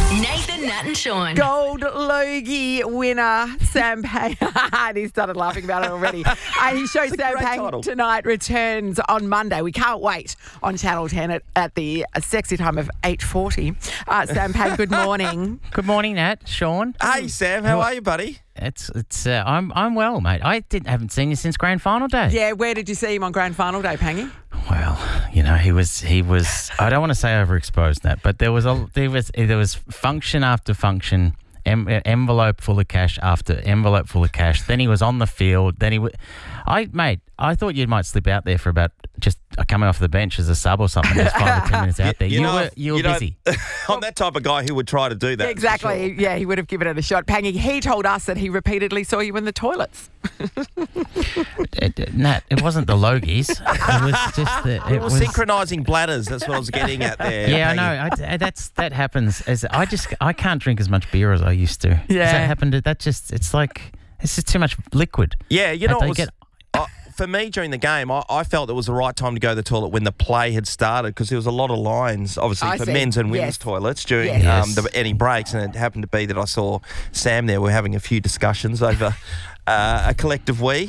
Nathan, Nat and Sean. Gold Logie winner Sam Pang. And he started laughing about it already. He shows Sam great Pang title. tonight returns on Monday. We can't wait on Channel 10 at the sexy time of 8:40. Sam Pang, good morning. Good morning, Nat. Sean. Hey, Sam, how are you, buddy? I'm well, mate. Haven't seen you since grand final day. Yeah, where did you see him on grand final day, Pangy? Well, he was. I don't want to say overexposed, Nat, but there was function after function, envelope full of cash after envelope full of cash. Then he was on the field. Then I thought you might slip out there for about just coming off the bench as a sub or something, just 5 or 10 minutes out there. You were busy. I'm that type of guy who would try to do that. Exactly. for sure. Yeah, he would have given it a shot. Pangy, he told us that he repeatedly saw you in the toilets. Nat, it wasn't the Logies. It was just It was synchronising bladders. That's what I was getting at there. Yeah, Peggy. I know. That happens. I can't drink as much beer as I used to. Yeah. Does that happen? It's just too much liquid. Yeah, you know They what was... For me, during the game, I felt it was the right time to go to the toilet when the play had started because there was a lot of lines, obviously, I for see. men's and women's Yes. toilets during Yes. any breaks. And it happened to be that I saw Sam there. We're having a few discussions over a collective we.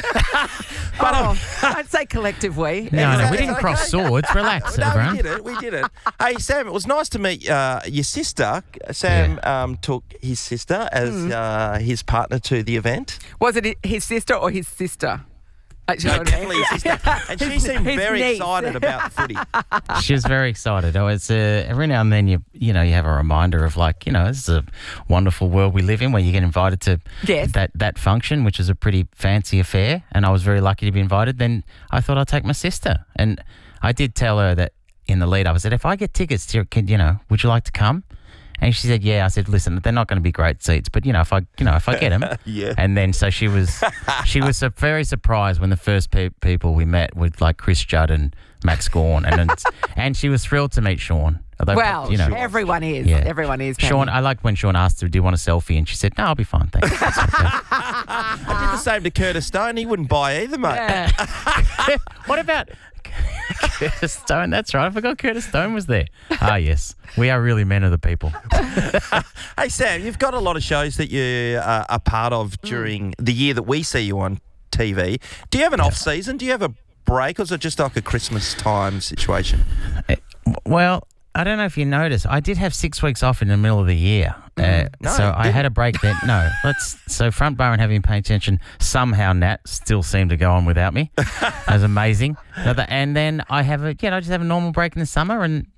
I'd say collective we. No, we didn't cross swords. Relax, No, everyone. we did it. Hey, Sam, it was nice to meet your sister. Sam took his sister as his partner to the event. Was it his sister or his sister? No, definitely his sister. And she seemed his very niece. excited about the footy. She was very excited. Every now and then you have a reminder of this is a wonderful world we live in where you get invited to Yes. that function, which is a pretty fancy affair, and I was very lucky to be invited. Then I thought I'd take my sister, and I did tell her that in the lead up. I said, if I get tickets, would you like to come? And she said, yeah. I said, listen, they're not going to be great seats, but if I get them. Yeah. And then so she was very surprised when the first people we met were like Chris Judd and Max Gawn, and she was thrilled to meet Sean. Although, Well, everyone is. Yeah. Everyone is. Pangy. Sean, I liked when Sean asked her, do you want a selfie? And she said, no, I'll be fine, thanks. I did the same to Curtis Stone. He wouldn't buy either, mate. Yeah. What about Curtis Stone? That's right. I forgot Curtis Stone was there. Ah, yes. We are really men of the people. Hey, Sam, you've got a lot of shows that you are part of during the year that we see you on TV. Do you have an off-season? Do you have a break, or is it just like a Christmas time situation? Well, I don't know if you noticed, I did have 6 weeks off in the middle of the year. So I had a break then. No, so front bar and having paying attention, somehow Nat still seemed to go on without me. That was amazing. And then I have I just have a normal break in the summer and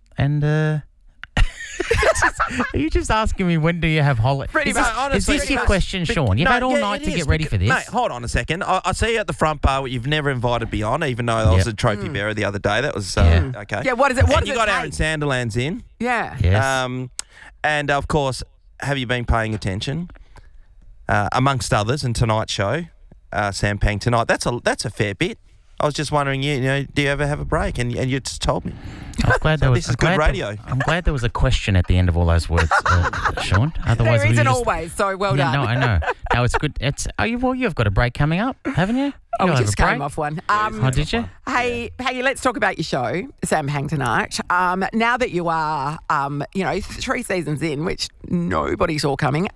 are you just asking me when do you have holiday? Pretty Is much. this your question, Sean? You've had all night to get ready for this. Mate, hold on a second. I see you at the front bar, you've never invited me on, even though I was a trophy bearer the other day. That was okay. Yeah, what is it? What And does you it got take? Aaron Sanderlands in. Yeah. Yes. And, of course, have you been paying attention? Amongst others, in tonight's show, Sam Pang tonight. That's a fair bit. I was just wondering, do you ever have a break? And you just told me. I'm glad there was. This is good radio. I'm glad there was a question at the end of all those words, Sean. Otherwise, There we isn't just, always, so well Yeah, done. no, I know. No, it's good. You've got a break coming up, haven't you? Oh, we You'll have just a break. came off one. Oh, did you? Hey, let's talk about your show, Sam Pang tonight. Now that you are, 3 seasons in, which nobody saw coming.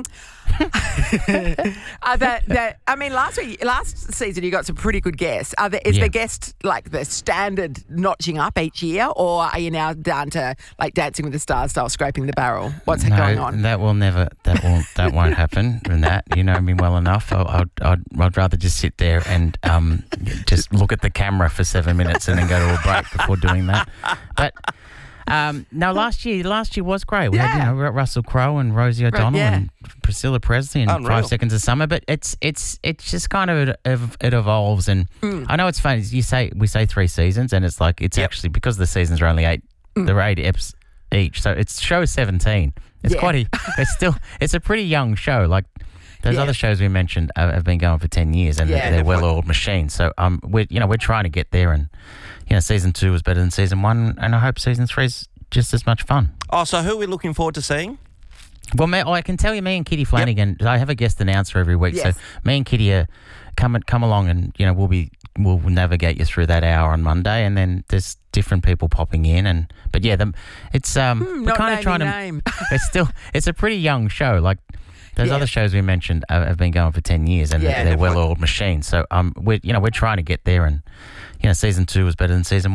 Last season you got some pretty good guests. Is the guest like the standard notching up each year, or are you now down to like Dancing with the Stars style, scraping the barrel? What's going on? That won't happen. And that, you know me well enough. I'd rather just sit there and just look at the camera for 7 minutes and then go to a break before doing that. But no, last year was great. We had Russell Crowe and Rosie O'Donnell and Priscilla Presley and Unreal. 5 Seconds of Summer. But it's just kind of it evolves. And I know it's funny. We say 3 seasons, and it's like actually because the seasons are only 8. There are 8 eps each, so it's show 17. It's it's a pretty young show. Like those other shows we mentioned have been going for 10 years, and they're well-oiled machines. So we're trying to get there, and season 2 was better than season 1, and I hope season 3 is just as much fun. Oh, so who are we looking forward to seeing? Well, I can tell you, me and Kitty Flanagan. I have a guest announcer every week, Yes. so me and Kitty come along, and we'll be will navigate you through that hour on Monday, and then there's different people popping in, but yeah, it's we're not kind of trying to. name. It's a pretty young show. Like those other shows we mentioned have been going for 10 years, and they're well-oiled machines. So we're trying to get there, and season 2 was better than season 1.